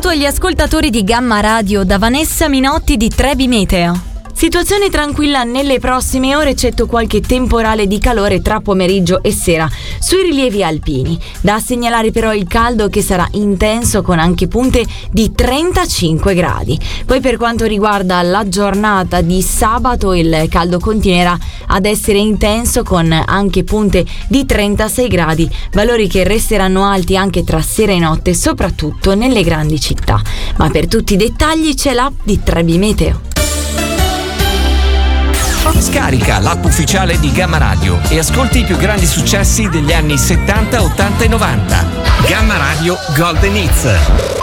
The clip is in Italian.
saluto agli ascoltatori di Gamma Radio da Vanessa Minotti di Trebi Meteo. Situazione tranquilla nelle prossime ore, eccetto qualche temporale di calore tra pomeriggio e sera sui rilievi alpini. Da segnalare però il caldo che sarà intenso con anche punte di 35 gradi. Poi per quanto riguarda la giornata di sabato, il caldo continuerà ad essere intenso con anche punte di 36 gradi, valori che resteranno alti anche tra sera e notte, soprattutto nelle grandi città. Ma per tutti i dettagli c'è l'app di Trebi Meteo. Scarica l'app ufficiale di Gamma Radio e ascolti i più grandi successi degli anni 70, 80 e 90. Gamma Radio Golden Hits.